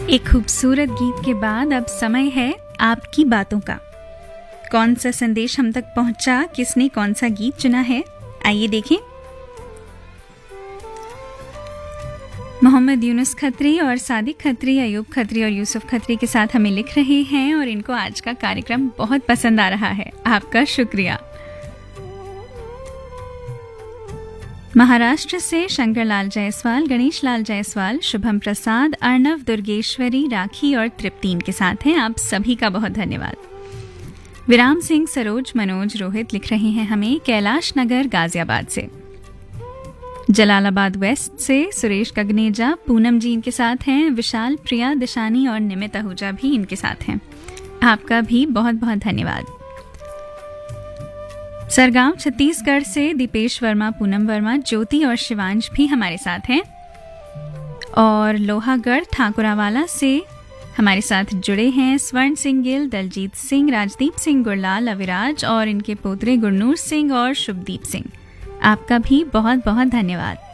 एक खूबसूरत गीत के बाद अब समय है आपकी बातों का। कौन सा संदेश हम तक पहुंचा, किसने कौन सा गीत चुना है, आइए देखें। मोहम्मद यूनुस खत्री और सादिक खत्री, अयूब खत्री और यूसुफ खत्री के साथ हमें लिख रहे हैं और इनको आज का कार्यक्रम बहुत पसंद आ रहा है। आपका शुक्रिया। महाराष्ट्र से शंकरलाल जायसवाल, गणेश लाल जायसवाल, शुभम प्रसाद, अर्णव, दुर्गेश्वरी, राखी और तृप्तीन के साथ हैं। आप सभी का बहुत धन्यवाद। विराम सिंह, सरोज, मनोज, रोहित लिख रहे हैं हमें कैलाश नगर गाजियाबाद से। जलालाबाद वेस्ट से सुरेश कगनेजा, पूनम जी इनके साथ हैं। विशाल, प्रिया, दिशानी और निमित आहूजा भी इनके साथ हैं। आपका भी बहुत बहुत धन्यवाद। सरगांव छत्तीसगढ़ से दीपेश वर्मा, पूनम वर्मा, ज्योति और शिवांश भी हमारे साथ हैं। और लोहागढ़ ठाकुरावाला से हमारे साथ जुड़े हैं स्वर्ण सिंह गिल, दलजीत सिंह, राजदीप सिंह गुरलाल, अविराज और इनके पोतरे गुरनूर सिंह और शुभदीप सिंह। आपका भी बहुत बहुत धन्यवाद।